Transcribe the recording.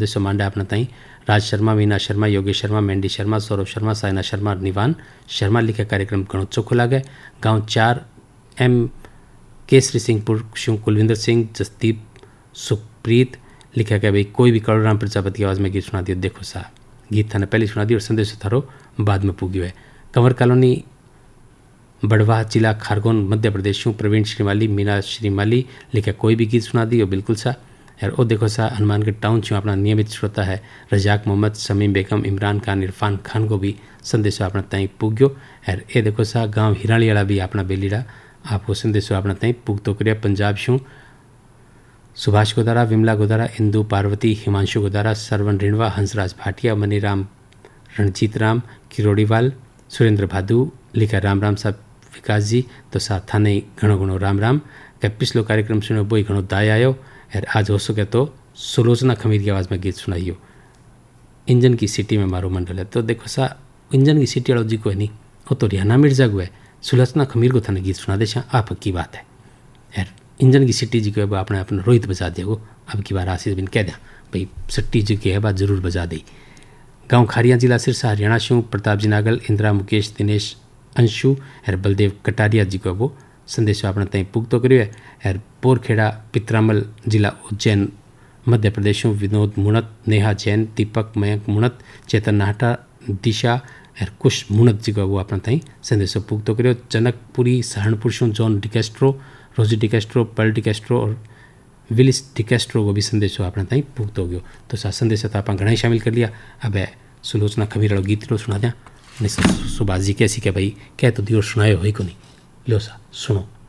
संदेशो मांडा अपना ताई राज शर्मा, मीना शर्मा, योगेश शर्मा, मेंडी शर्मा, सौरभ शर्मा, साइना शर्मा, निवान शर्मा लिखे कार्यक्रम घणो चोखो लागे। गांव 4 एम केसरी सिंहपुर शिव कुलविंदर सिंह, जसदीप सुखप्रीत लिखा कि भाई कोई भी करोड़राम प्रजापति की आवाज़ में गीत सुना दियो। देखो सा गीत थाने पहले सुना दियो और संदेश थारो बाद में पूग्यो है। कंवर कॉलोनी बड़वाह जिला खारगोन मध्य प्रदेश प्रवीण श्रीमाली, मीना श्रीमाली लिखा कोई भी गीत सुना दियो। बिल्कुल सा। और ओ देखो सा हनुमानगढ़ टाउन छू अपना नियमित श्रोता है रजाक मोहम्मद, शमीम बेगम, इमरान खान, इरफान खान को भी संदेश अपना तई पूग्यो। और ए देखो सा गाँव हिराली वाला भी अपना बेलीड़ा आपको संदेश अपना तई पूगतो करिया। पंजाब शू सुभाष गोदारा, विमला गोदारा, इंदू पार्वती, हिमांशु गोदारा, सरवन रिणवा, हंसराज भाटिया, मनीराम, रणजीत राम, किरोड़ीवाल, सुरेंद्र भादू लिखा राम राम साहब विकास जी। तो साथ थाने घणो घणो राम राम। क्या पिछलो कार्यक्रम सुनो बोई घणो दाय आयो। और आज हो सके तो सुलोचना खमीर की आवाज़ में गीत सुनाइयो। इंजन की सिटी में मारो मंडल है। तो देखो सा इंजन की सिटी वालों जी को है नहीं, वो तो रिहाना मिर्जा को है। सुलोचना खमीर को थाने गीत सुना दे आ पक्की बात है। यार इंजन की सिटी जी को है आपने अपना रोहित बजा देगो। अब की बार आशीष बिन कह दिया भाई सट्टी जी की है बात जरूर बजा दी। गाँव खारिया जिला सिरसा हरियाणा शू प्रताप जी नागल, इंदिरा मुकेश, दिनेश अंशु और बलदेव कटारिया जी को वो संदेश अपना तई पुगतो करियो है। और पोरखेड़ा पित्रामल जिला उज्जैन मध्य प्रदेश विनोद मुणत, नेहा जैन, दीपक मयंक मुणत, चेतन नाहटा, दिशा और कुश मुणत जी को वो अपना तई संदेश पुगतो करियो। जनकपुरी सहारनपुर शू जॉन डिकेस्ट्रो, रोजी डिकेस्ट्रो, पर्ल डिकेस्ट्रो और विलिस डिकेस्ट्रो को भी संदेश अपना तई पुगतो गयो। तो सा संदेश था आप घना शामिल कर लिया। अब सुलोचना खमीर वालों गीत सुना दिया। सुभाष जी कैसी क्या भाई कह तो दियो सुनाए हो ही को नहीं लो सा सुनो।